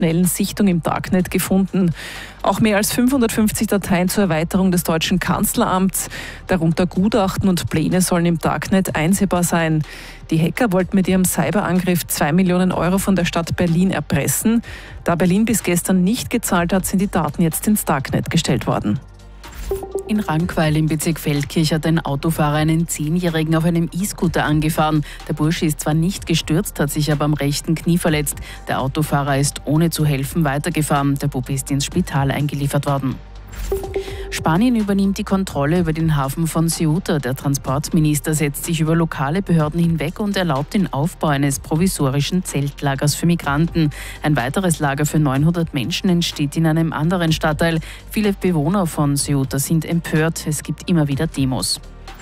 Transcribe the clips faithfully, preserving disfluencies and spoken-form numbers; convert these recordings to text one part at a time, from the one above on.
schnellen Sichtung im Darknet gefunden. Auch mehr als fünfhundertfünfzig Dateien zur Erweiterung des deutschen Kanzleramts, darunter Gutachten und Pläne, sollen im Darknet einsehbar sein. Die Hacker wollten mit ihrem Cyberangriff zwei Millionen Euro von der Stadt Berlin erpressen. Da Berlin bis gestern nicht gezahlt hat, sind die Daten jetzt ins Darknet gestellt worden. In Rankweil im Bezirk Feldkirch hat ein Autofahrer einen Zehnjährigen auf einem E-Scooter angefahren. Der Bursche ist zwar nicht gestürzt, hat sich aber am rechten Knie verletzt. Der Autofahrer ist ohne zu helfen weitergefahren. Der Bub ist ins Spital eingeliefert worden. Spanien übernimmt die Kontrolle über den Hafen von Ceuta. Der Transportminister setzt sich über lokale Behörden hinweg und erlaubt den Aufbau eines provisorischen Zeltlagers für Migranten. Ein weiteres Lager für neunhundert Menschen entsteht in einem anderen Stadtteil. Viele Bewohner von Ceuta sind empört. Es gibt immer wieder Demos.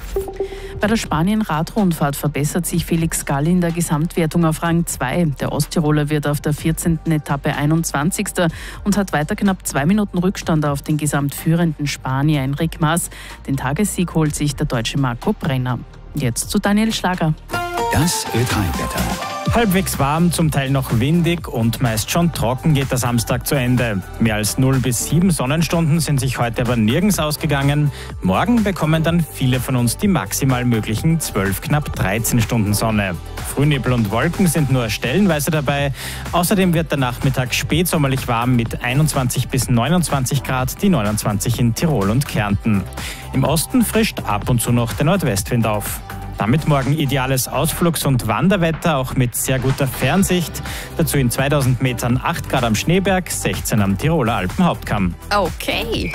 Bei der Spanien-Radrundfahrt verbessert sich Felix Gall in der Gesamtwertung auf Rang zwei. Der Osttiroler wird auf der vierzehnten Etappe einundzwanzigster und hat weiter knapp zwei Minuten Rückstand auf den gesamtführenden Spanier Enric Mas. Den Tagessieg holt sich der Deutsche Marco Brenner. Jetzt zu Daniel Schlager. Das Ö drei Wetter. Halbwegs warm, zum Teil noch windig und meist schon trocken geht der Samstag zu Ende. Mehr als null bis sieben Sonnenstunden sind sich heute aber nirgends ausgegangen. Morgen bekommen dann viele von uns die maximal möglichen zwölf, knapp dreizehn Stunden Sonne. Frühnebel und Wolken sind nur stellenweise dabei. Außerdem wird der Nachmittag spätsommerlich warm mit einundzwanzig bis neunundzwanzig Grad, die neunundzwanzig in Tirol und Kärnten. Im Osten frischt ab und zu noch der Nordwestwind auf. Damit morgen ideales Ausflugs- und Wanderwetter, auch mit sehr guter Fernsicht. Dazu in zweitausend Metern acht Grad am Schneeberg, sechzehn am Tiroler Alpenhauptkamm. Okay.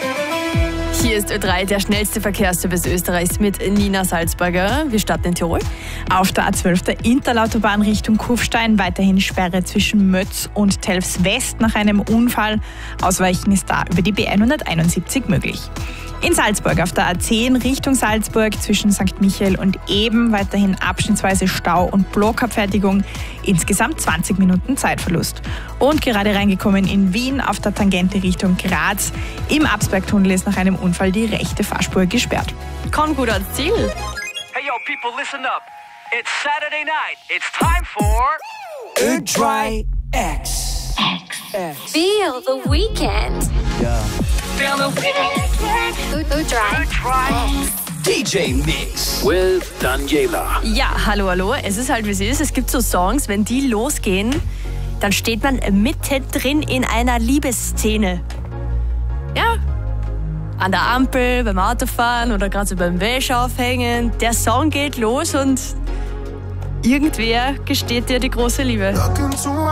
Hier ist Ö drei, der schnellste Verkehrsservice Österreichs mit Nina Salzberger. Wir starten in Tirol. Auf der A zwölf der Interlautobahn Richtung Kufstein weiterhin Sperre zwischen Mötz und Telfs West nach einem Unfall. Ausweichen ist da über die B hunderteinundsiebzig möglich. In Salzburg auf der A zehn Richtung Salzburg zwischen Sankt Michael und Eben weiterhin abschnittsweise Stau und Blockabfertigung. Insgesamt zwanzig Minuten Zeitverlust. Und gerade reingekommen in Wien auf der Tangente Richtung Graz. Im Absbergtunnel ist nach einem Unfall die rechte Fahrspur gesperrt. Komm gut ans Ziel. Hey yo, people, listen up. It's Saturday night. It's time for Ö drei X. X. Feel the weekend. Ja. Feel the weekend. Ö drei D J Mix. With Daniela. Ja, hallo, hallo. Es ist halt, wie es ist. Es gibt so Songs, wenn die losgehen, dann steht man mittendrin in einer Liebesszene. Ja. An der Ampel, beim Autofahren oder gerade so beim Wäscheaufhängen. Der Song geht los und irgendwer gesteht dir die große Liebe.